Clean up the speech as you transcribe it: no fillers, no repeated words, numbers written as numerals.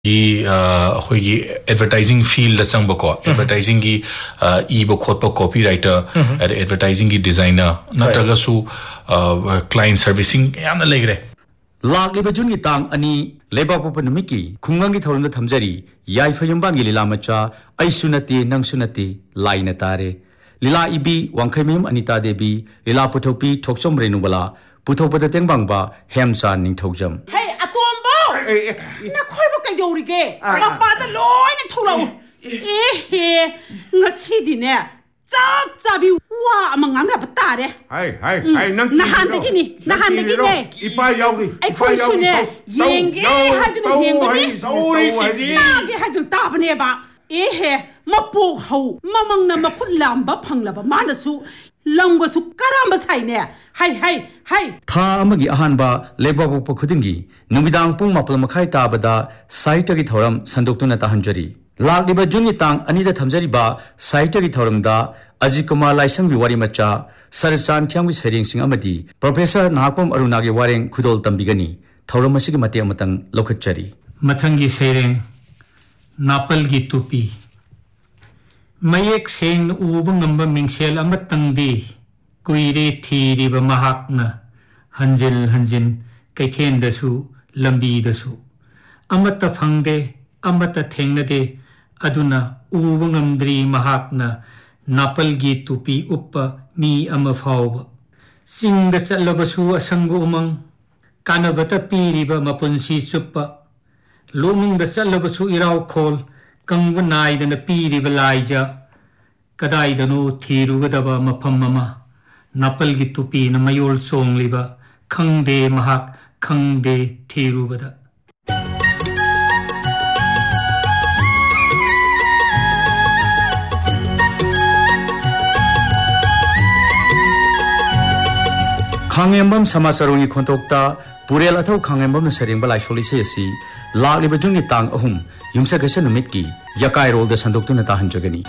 ꯑꯩꯈꯣꯏꯒꯤ advertising field ꯆꯪꯕꯀꯣ ꯑꯦꯗꯚꯔꯇꯥꯏꯖꯤꯡꯒꯤ ꯏꯕ ꯈꯣꯠꯄ ꯀꯣꯄꯤ ꯔꯥꯏꯇꯔ ꯑꯦꯗꯚꯔꯇꯥꯏꯖꯤꯡꯒꯤ ꯗꯤꯖꯥꯏꯅꯔ ꯅꯠꯇ꯭ꯔꯒꯁꯨ ꯀ꯭ꯂꯥꯏꯟ ꯁꯔꯚꯤꯁꯤꯡ ꯌꯥꯝꯅ ꯂꯩꯈ꯭ꯔꯦ ꯂꯥꯛꯂꯤꯕ ꯖꯨꯟꯒꯤ ꯇꯥꯡ 2 ꯂꯩꯕꯥꯛꯄꯣꯛꯄ ꯅꯨꯃꯤꯠꯀꯤ ꯈꯨꯡꯒꯪꯒꯤ ꯊꯧꯔꯝꯗ ꯊꯝꯖꯔꯤ ꯌꯥꯏꯐ ꯌꯨꯝꯕꯥꯟꯒꯤ ꯂꯤꯂꯥ ꯃꯆꯥ ꯑꯩꯁꯨ ꯅꯠꯇꯦ ꯅꯪꯁꯨ ꯅꯠꯇꯦ ꯂꯥꯏꯅ ꯇꯥꯔꯦ ꯂꯤꯂꯥ ꯏꯕꯤ ꯋꯥꯡꯈꯩꯃꯌꯨꯝ ꯑꯅꯤꯇꯥ ꯗꯦꯕꯤ ꯂꯤꯂꯥ ꯄꯨꯊꯣꯛꯄꯤ ꯊꯣꯛꯆꯣꯝ ꯔꯦꯅꯨꯕꯂꯥ ꯄꯨꯊꯣꯛꯄꯗ ꯇꯦꯡꯕꯥꯡꯕ ꯍꯦꯝꯆꯥꯟ ꯅꯤꯡꯊꯧꯖꯝ ꯅꯈꯣꯏꯕꯨ ꯀꯩꯗꯧꯔꯤꯒꯦ ꯃꯄꯥꯗ ꯂꯣꯏꯅ ꯊꯣꯛꯂꯛꯎ ꯑꯦꯍꯦ ꯉꯁꯤꯗꯤꯅꯦ ꯆꯞ ꯆꯥꯕꯤ ꯋꯥ ꯑꯃ ꯉꯥꯡꯅꯕ ꯇꯥꯔꯦ ꯅꯍꯥꯟꯗꯒꯤꯅꯦ ꯏꯄꯥ ꯌꯥꯎꯔꯤ ꯑꯩꯈꯣꯏꯁꯨꯅꯦ ꯌꯦꯡꯒꯦ ꯍꯥꯏꯗꯨꯅ ꯌꯦꯡꯕꯅꯤ ꯇꯥꯒꯦ ꯍꯥꯏꯗꯨꯅ ꯇꯥꯕꯅꯦꯕ ꯑꯦꯍꯦ ꯃꯄꯣꯛ ꯍꯧ ꯃꯃꯪꯅ ꯃꯈꯨꯠ ꯂꯥꯝꯕ ꯐꯪꯂꯕ ꯃꯥꯅꯁꯨ ꯂꯪꯕꯁꯨ ꯀꯔꯝꯕ ꯁꯥꯏꯅꯦ ꯍꯥꯏ ꯊꯥ ꯑꯃꯒꯤ ꯑꯍꯥꯟꯕ ꯂꯩꯕꯥꯛꯄꯣꯛꯄ ꯈꯨꯗꯤꯡꯒꯤ ꯅꯨꯃꯤꯗꯥꯡ ꯄꯨꯡ 7:30 ꯇꯥꯕꯗ ꯁꯥꯍꯤꯇ꯭ꯌꯒꯤ ꯊꯧꯔꯝ ꯁꯟꯗꯣꯛꯇꯨꯅ ꯇꯥꯍꯟꯖꯔꯤ ꯂꯥꯛꯂꯤꯕ ꯖꯨꯟꯒꯤ ꯇꯥꯡ 2ꯗ ꯊꯝꯖꯔꯤꯕ ꯁꯥꯍꯤꯇ꯭ꯌꯒꯤ ꯊꯧꯔꯝꯗ ꯑꯖꯤꯠ ꯀꯨꯃꯥꯔ ꯂꯥꯏꯁꯪꯒꯤ ꯋꯥꯔꯤ ꯃꯆꯥ ꯁꯔꯆꯥꯟ ꯊꯤꯌꯥꯝꯒꯤ ꯁꯩꯔꯦꯡꯁꯤꯡ ꯑꯃꯗꯤ ꯄ꯭ꯔꯣꯐꯦꯁꯔ ꯅꯍꯥꯛꯄꯝ ꯑꯔꯨꯅꯥꯒꯤ ꯋꯥꯔꯦꯡ ꯈꯨꯗꯣꯜ ꯇꯝꯕꯤꯒꯅꯤ ꯊꯧꯔꯝ ꯑꯁꯤꯒꯤ ꯃꯇꯦꯛ ꯑꯃꯇꯪ ꯂꯧꯈꯠꯆꯔꯤ ꯃꯊꯪꯒꯤ ꯁꯩꯔꯦꯡ ꯅꯥꯄꯜꯒꯤ ꯇꯨꯄꯤ ꯃꯌꯦꯛ ꯁꯦꯡꯅ ꯎꯕ ꯉꯝꯕ ꯃꯤꯡꯁꯦꯜ ꯑꯃꯇꯪꯗꯤ ꯀꯨꯏꯔꯦ ꯊꯤꯔꯤꯕ ꯃꯍꯥꯛꯅ ꯍꯟꯖꯤꯟ ꯍꯟꯖꯤꯟ ꯀꯩꯊꯦꯜꯗꯁꯨ ꯂꯝꯕꯤꯗꯁꯨ ꯑꯃꯠꯇ ꯐꯪꯗꯦ ꯑꯃꯠꯇ ꯊꯦꯡꯅꯗꯦ ꯑꯗꯨꯅ ꯎꯕ ꯉꯝꯗ꯭ꯔꯤ ꯃꯍꯥꯛꯅ ꯅꯥꯄꯜꯒꯤ ꯇꯨꯄꯤ ꯎꯞꯄ ꯃꯤ ꯑꯃ ꯐꯥꯎꯕ ꯆꯤꯡꯗ ꯆꯠꯂꯕꯁꯨ ꯑꯁꯪꯕ ꯎꯃꯪ ꯀꯥꯟꯅꯕꯇ ꯄꯤꯔꯤꯕ ꯃꯄꯨꯟꯁꯤ ꯆꯨꯞꯄ ꯂꯣꯛꯅꯨꯡꯗ ꯆꯠꯂꯕꯁꯨ ꯏꯔꯥꯎꯈꯣꯜ ꯀꯪꯕ ꯅꯥꯏꯗꯅ ꯄꯤꯔꯤꯕ ꯂꯥꯏꯖ ꯀꯗꯥꯏꯗꯅꯣ ꯊꯤꯔꯨꯒꯗꯕ ꯃꯐꯝ ꯑꯃ ꯅꯥꯄꯜꯒꯤ ꯇꯨꯄꯤꯅ ꯃꯌꯣꯜ ꯆꯣꯡꯂꯤꯕ ꯈꯪꯗꯦ ꯃꯍꯥꯛ ꯈꯪꯗꯦ ꯊꯤꯔꯨꯕꯗ ꯈꯥꯡꯉꯦꯝꯕꯝ ꯁꯃꯥꯆꯔꯣꯡꯒꯤ ꯈꯣꯟꯊꯣꯛꯇ ꯄꯨꯔꯦꯜ ꯑꯊꯧ ꯈꯥꯡꯉꯦꯝꯕꯝꯅ ꯁꯩꯔꯦꯡꯕ ꯂꯥꯏꯁꯣꯜ ꯏꯁꯩ ꯑꯁꯤ ꯂꯥꯛꯂꯤꯕ ꯖꯨꯟꯒꯤ ꯇꯥꯡ 3 ꯌꯨꯝꯁꯀꯩꯁ ꯅꯨꯃꯤꯠꯀꯤ ꯌꯀꯥꯏꯔꯣꯜꯗ ꯁꯟꯗꯣꯛꯇꯨꯅ ꯇꯥꯍꯟꯖꯒꯅꯤ